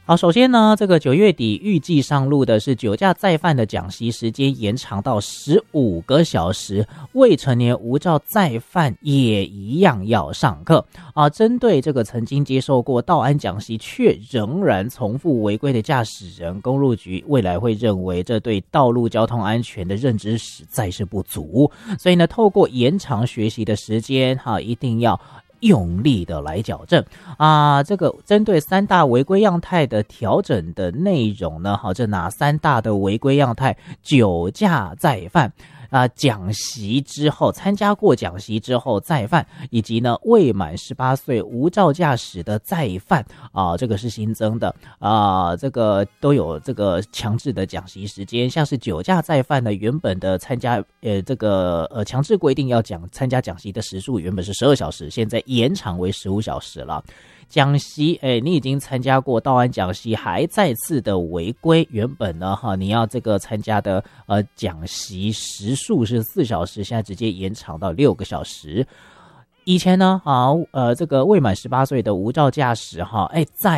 好，首先呢，这个9月底预计上路的是酒驾再犯的讲习时间延长到15个小时，未成年无照再犯也一样要上课啊。针对这个曾经接受过道安讲习却仍然重复违规的驾驶人，公路局未来会认为这对道路交通安全的认知实在是不足，所以呢，透过延长学习的时间一定要用力的来矫正啊！这个针对3大违规样态的调整的内容呢，这哪3大的违规样态？酒驾再犯讲习之后参加过讲习之后再犯，以及呢未满18岁无照驾驶的再犯这个是新增的这个都有这个强制的讲习时间，像是酒驾再犯的原本的参加强制规定要参加讲习的时数原本是12小时，现在延长为15小时了。讲习你已经参加过道安讲习还再次的违规，原本呢你要这个参加的讲习时数是4小时，现在直接延长到6个小时。以前呢这个未满18岁的无照驾驶在